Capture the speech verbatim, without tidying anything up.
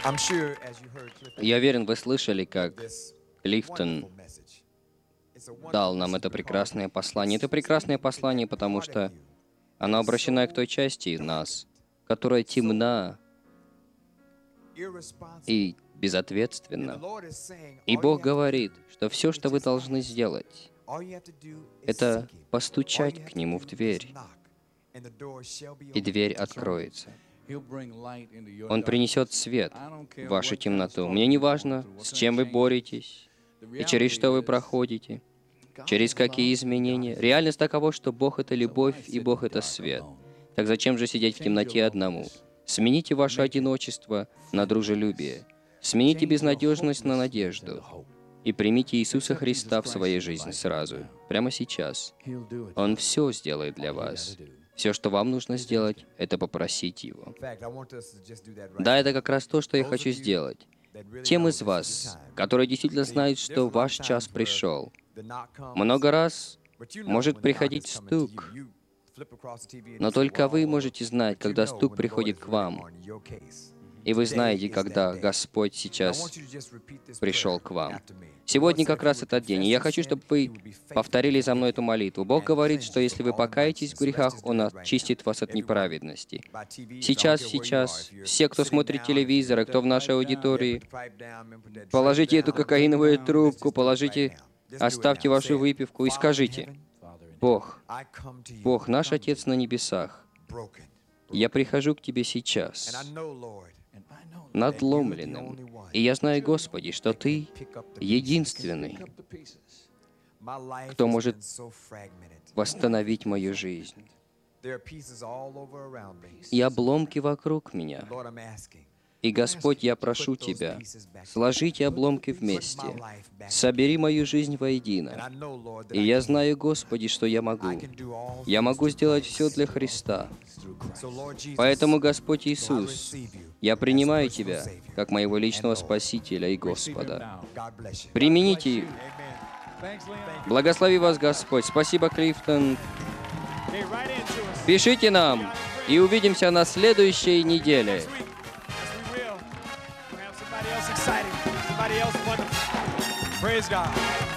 Я уверен, вы слышали, как Клифтон дал нам это прекрасное послание. Это прекрасное послание, потому что оно обращено к той части нас, которая темна и безответственна. И Бог говорит, что все, что вы должны сделать, это постучать к Нему в дверь, и дверь откроется. Он принесет свет в вашу темноту. Мне не важно, с чем вы боретесь и через что вы проходите, через какие изменения. Реальность такова, что Бог — это любовь, и Бог — это свет. Так зачем же сидеть в темноте одному? Смените ваше одиночество на дружелюбие. Смените безнадежность на надежду. И примите Иисуса Христа в своей жизни сразу, прямо сейчас. Он все сделает для вас. Все, что вам нужно сделать, это попросить Его. Да, это как раз то, что я хочу сделать. Тем из вас, которые действительно знают, что ваш час пришел, много раз может приходить стук, но только вы можете знать, когда стук приходит к вам. И вы знаете, когда Господь сейчас пришел к вам. Сегодня как раз этот день, и я хочу, чтобы вы повторили за мной эту молитву. Бог говорит, что если вы покаетесь в грехах, Он очистит вас от неправедности. Сейчас, сейчас, все, кто смотрит телевизор, и кто в нашей аудитории, положите эту кокаиновую трубку, положите, оставьте вашу выпивку и скажите: Бог, Бог, наш Отец на небесах, я прихожу к Тебе сейчас, надломленным. И я знаю, Господи, что Ты единственный, кто может восстановить мою жизнь. И обломки вокруг меня. И, Господь, я прошу Тебя, сложите обломки вместе, собери мою жизнь воедино. И я знаю, Господи, что я могу. Я могу сделать все для Христа. Поэтому, Господь Иисус, я принимаю Тебя как моего личного Спасителя и Господа. Примените. Благослови вас, Господь. Спасибо, Клифтон. Пишите нам, и увидимся на следующей неделе. Somebody else excited. Somebody else wonderful. Praise God.